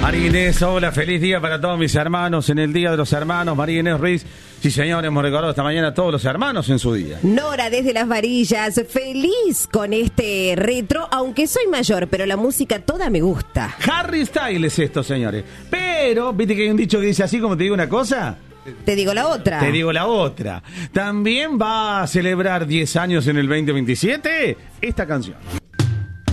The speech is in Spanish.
María Inés, hola, feliz día para todos mis hermanos en el Día de los Hermanos. María Inés Ruiz, sí señores, hemos recordado esta mañana a todos los hermanos en su día. Nora desde Las Varillas, feliz con este retro, aunque soy mayor, pero la música toda me gusta. Harry Styles esto, señores. Pero, viste que hay un dicho que dice así, como te digo una cosa. Te digo la otra. Te digo la otra. También va a celebrar 10 años en el 2027 esta canción.